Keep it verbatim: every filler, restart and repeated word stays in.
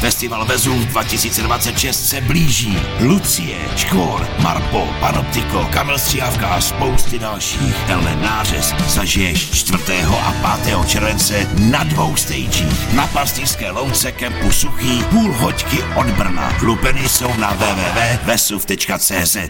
Festival Vezuv dva tisíce dvacet šest se blíží. Lucie, Škor, Marpo, Panoptiko, Kamil Stříhavka a spousty dalších. Tenhle nářez zažiješ čtvrtého a pátého července na dvou stagích. Na Pastýřské louce kempu Suchý, půl hoďky od Brna. Lupeny jsou na w w w tečka vesuv tečka cé zet.